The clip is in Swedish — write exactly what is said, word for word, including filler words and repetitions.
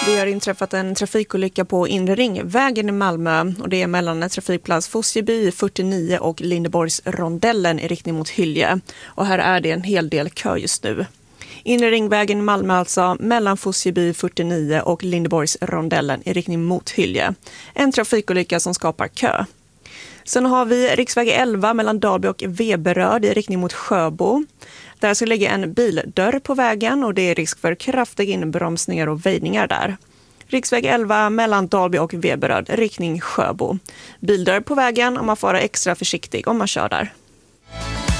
Det har inträffat en trafikolycka på Inre Ringvägen i Malmö och det är mellan trafikplats Fosieby fyrtionio och Lindeborgsrondellen i riktning mot Hylje. Och här är det en hel del kö just nu. Inre Ringvägen i Malmö alltså mellan Fosieby fyrtionio och Lindeborgsrondellen i riktning mot Hylje. En trafikolycka som skapar kö. Sen har vi riksväg elva mellan Dalby och Veberöd i riktning mot Sjöbo. Där ska ligga en bildörr på vägen och det är risk för kraftiga inbromsningar och väjningar där. Riksväg elva mellan Dalby och Veberöd, riktning Sjöbo. Bildörr på vägen och man får vara extra försiktig om man kör där.